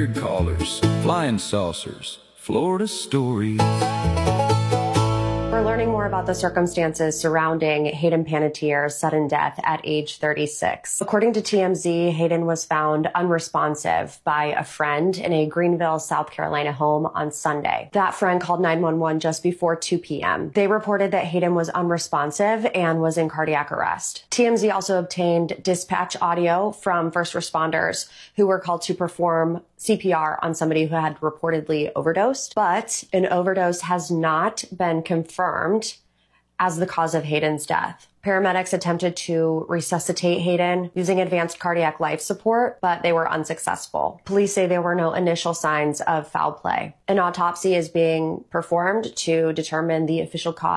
bird callers, flying saucers, Florida stories. We're learning more about the circumstances surrounding Hayden Panettiere's sudden death at age 36. According to TMZ, Hayden was found unresponsive by a friend in a Greenville, South Carolina home on Sunday. That friend called 911 just before 2 p.m. They reported that Hayden was unresponsive and was in cardiac arrest. TMZ also obtained dispatch audio from first responders who were called to perform CPR on somebody who had reportedly overdosed, but an overdose has not been confirmed as the cause of Hayden's death. Paramedics attempted to resuscitate Hayden using advanced cardiac life support, but they were unsuccessful. Police say there were no initial signs of foul play. An autopsy is being performed to determine the official cause